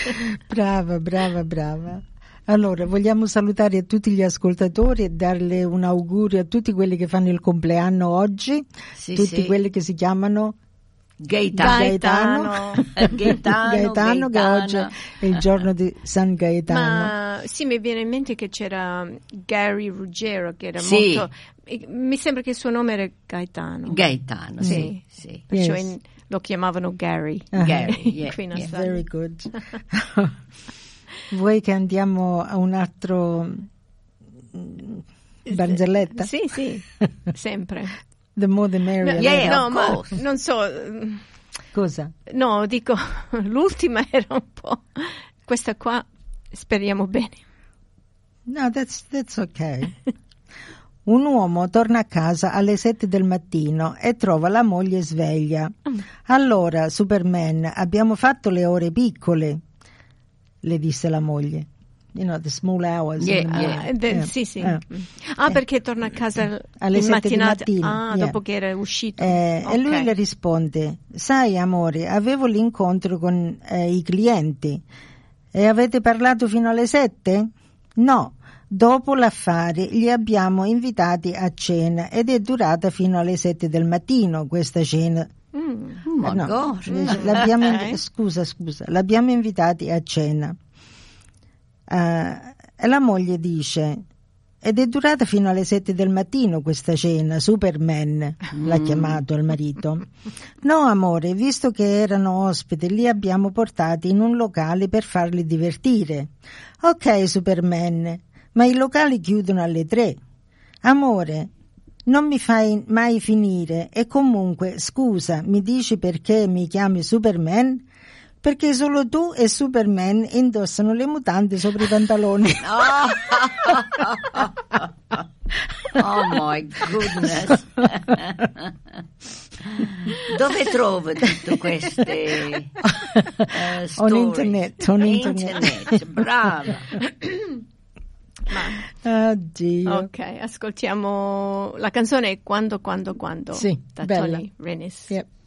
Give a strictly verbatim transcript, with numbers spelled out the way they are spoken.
Brava, brava, brava. Allora, vogliamo salutare tutti gli ascoltatori e darle un augurio a tutti quelli che fanno il compleanno oggi, sì, tutti sì. quelli che si chiamano Gaetano. Gaetano, Gaetano, Gaetano, che oggi è il giorno di San Gaetano. Ma sì, mi viene in mente che c'era Gary Ruggiero, che era sì. molto... Mi sembra che il suo nome era Gaetano. Gaetano, sì. sì, sì. Perciò Yes. in, lo chiamavano Gary. Uh-huh. Gary, yeah, Qui in yeah. Australia. Very good. Vuoi che andiamo a un altro barzelletta? Sì, sì, sempre. The more the merrier. No, yeah, No, of ma course. non so... Cosa? No, dico, l'ultima era un po'... Questa qua, speriamo bene. No, that's, that's okay. Un uomo torna a casa alle sette del mattino e trova la moglie sveglia. Allora, Superman, abbiamo fatto le ore piccole, le disse la moglie. You know, the small hours. Yeah, in the yeah. morning. Ah, de- Eh, sì, sì. eh. Ah, perché torna a casa Alle in sette di mattinata? mattina, Ah, yeah. dopo che era uscito. Eh, Ok. E lui le risponde: sai amore, avevo l'incontro con eh, i clienti. E avete parlato fino alle sette? No, dopo l'affare li abbiamo invitati a cena ed è durata fino alle sette del mattino questa cena. Mm. Oh my No, God. dice, l'abbiamo invi- Ok. scusa, scusa, l'abbiamo invitati a cena. Eh, e la moglie dice: ed è durata fino alle sette del mattino questa cena, Superman, l'ha chiamato il marito. No amore, visto che erano ospiti, li abbiamo portati in un locale per farli divertire. Ok Superman, ma i locali chiudono alle tre. Amore, non mi fai mai finire e comunque, scusa, mi dici perché mi chiami Superman? Perché solo tu e Superman indossano le mutande sopra i pantaloni. Oh my goodness. Dove trovo tutte queste uh, stories? On internet, on internet. Internet, brava. Ma, Oddio. ok, ascoltiamo la canzone Quando, Quando, Quando Sì, da bella. Tony Renis. Yep.